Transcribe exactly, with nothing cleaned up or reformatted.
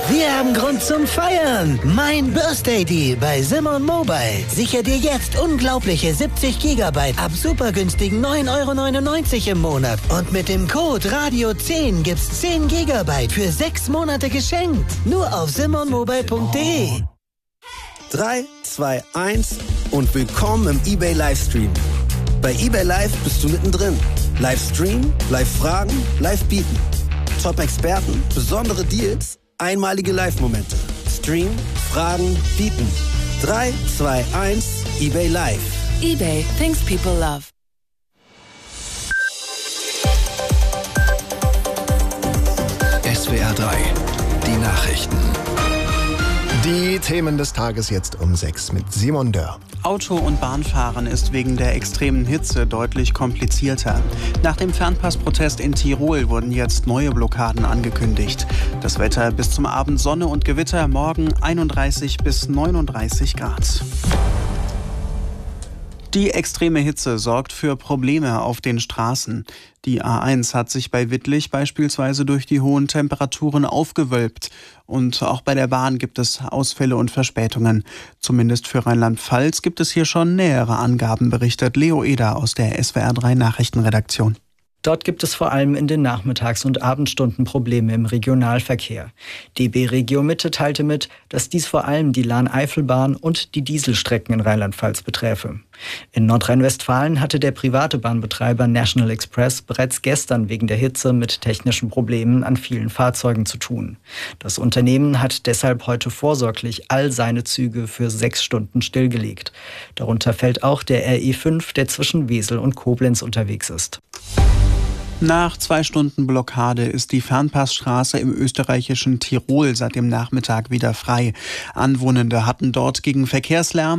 Wir haben Grund zum Feiern. Mein Birthday Deal bei Simon Mobile. Sicher dir jetzt unglaubliche siebzig Gigabyte ab super günstigen neun Euro neunundneunzig im Monat. Und mit dem Code Radio zehn gibt's zehn Gigabyte für sechs Monate geschenkt. Nur auf simon mobile punkt de. drei, zwei, eins und willkommen im eBay Livestream. Bei eBay Live bist du mittendrin. Livestream, Live-Fragen, Live-Bieten. Top-Experten, besondere Deals, einmalige Live-Momente. Stream, Fragen, Bieten. drei, zwei, eins, eBay Live. eBay, things people love. S W R drei, die Nachrichten. Die Themen des Tages jetzt um sechs mit Simon Dörr. Auto- und Bahnfahren ist wegen der extremen Hitze deutlich komplizierter. Nach dem Fernpassprotest in Tirol wurden jetzt neue Blockaden angekündigt. Das Wetter bis zum Abend Sonne und Gewitter, morgen einunddreißig bis neununddreißig Grad. Die extreme Hitze sorgt für Probleme auf den Straßen. Die A eins hat sich bei Wittlich beispielsweise durch die hohen Temperaturen aufgewölbt. Und auch bei der Bahn gibt es Ausfälle und Verspätungen. Zumindest für Rheinland-Pfalz gibt es hier schon nähere Angaben, berichtet Leo Eder aus der S W R drei Nachrichtenredaktion. Dort gibt es vor allem in den Nachmittags- und Abendstunden Probleme im Regionalverkehr. D B Regio Mitte teilte mit, dass dies vor allem die Lahn-Eifel-Bahn und die Dieselstrecken in Rheinland-Pfalz beträfe. In Nordrhein-Westfalen hatte der private Bahnbetreiber National Express bereits gestern wegen der Hitze mit technischen Problemen an vielen Fahrzeugen zu tun. Das Unternehmen hat deshalb heute vorsorglich all seine Züge für sechs Stunden stillgelegt. Darunter fällt auch der R E fünf, der zwischen Wesel und Koblenz unterwegs ist. Nach zwei Stunden Blockade ist die Fernpassstraße im österreichischen Tirol seit dem Nachmittag wieder frei. Anwohnende hatten dort gegen Verkehrslärm